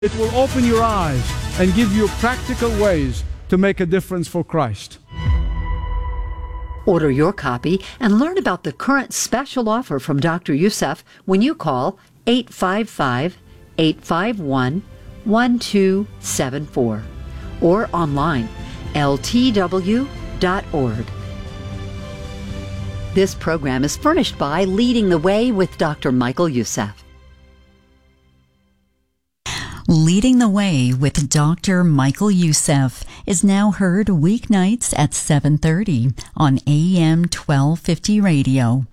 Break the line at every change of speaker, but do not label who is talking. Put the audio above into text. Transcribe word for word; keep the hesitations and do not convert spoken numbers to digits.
It will open your eyes and give you practical ways to make a difference for Christ.
Order your copy and learn about the current special offer from Doctor Youssef when you call eight five five, eight five one, one two seven four or online L T W dot org. This program is furnished by Leading the Way with Doctor Michael Youssef.
Leading the Way with Doctor Michael Youssef is now heard weeknights at seven thirty on A M twelve fifty radio.